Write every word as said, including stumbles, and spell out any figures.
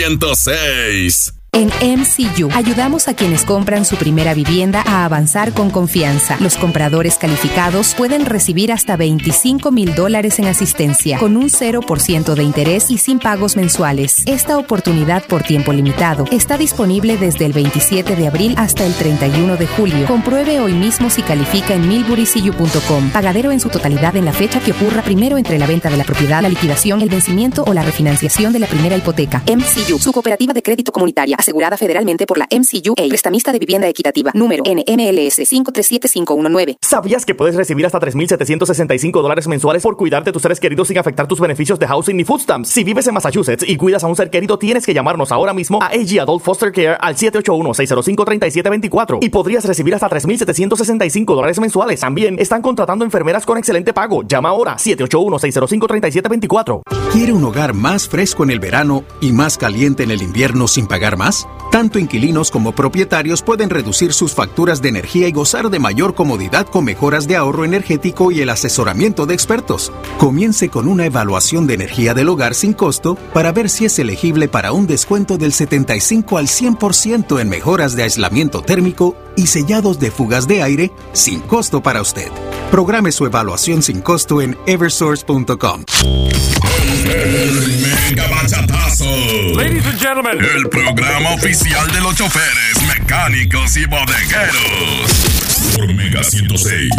ciento seis. En M C U ayudamos a quienes compran su primera vivienda a avanzar con confianza. Los compradores calificados pueden recibir hasta veinticinco mil dólares en asistencia con un cero por ciento de interés y sin pagos mensuales. Esta oportunidad por tiempo limitado está disponible desde el veintisiete de abril hasta el treinta y uno de julio. Compruebe hoy mismo si califica en milbury c u punto com. Pagadero en su totalidad en la fecha que ocurra primero entre la venta de la propiedad, la liquidación, el vencimiento o la refinanciación de la primera hipoteca. M C U, su cooperativa de crédito comunitaria, asegurada federalmente por la M C U A, prestamista de vivienda equitativa, número N M L S cinco tres siete cinco uno nueve. ¿Sabías que puedes recibir hasta tres mil setecientos sesenta y cinco dólares mensuales por cuidar de tus seres queridos sin afectar tus beneficios de housing ni food stamps? Si vives en Massachusetts y cuidas a un ser querido, tienes que llamarnos ahora mismo a A G Adult Foster Care al siete ocho uno, seis cero cinco, tres siete dos cuatro y podrías recibir hasta tres mil setecientos sesenta y cinco dólares mensuales. También están contratando enfermeras con excelente pago. Llama ahora siete ocho uno, seis cero cinco, tres siete dos cuatro. ¿Quiere un hogar más fresco en el verano y más caliente en el invierno sin pagar más? Tanto inquilinos como propietarios pueden reducir sus facturas de energía y gozar de mayor comodidad con mejoras de ahorro energético y el asesoramiento de expertos. Comience con una evaluación de energía del hogar sin costo para ver si es elegible para un descuento del setenta y cinco al cien por ciento en mejoras de aislamiento térmico y sellados de fugas de aire sin costo para usted. Programe su evaluación sin costo en eversource punto com. El Mega Bachatazo. Ladies and gentlemen, el programa oficial de los choferes, mecánicos y bodegueros. Por Mega ciento seis.